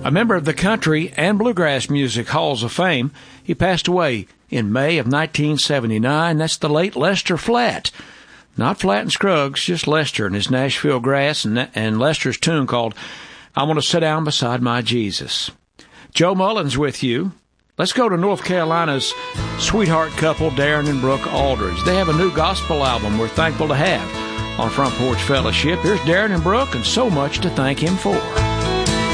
A member of the Country and Bluegrass Music Halls of Fame, he passed away in May of 1979. That's the late Lester Flatt. Not Flatt and Scruggs, just Lester and his Nashville Grass and Lester's tune called I Want to Sit Down Beside My Jesus. Joe Mullins with you. Let's go to North Carolina's sweetheart couple, Darren and Brooke Aldridge. They have a new gospel album we're thankful to have on Front Porch Fellowship. Here's Darren and Brooke and So Much to Thank Him For.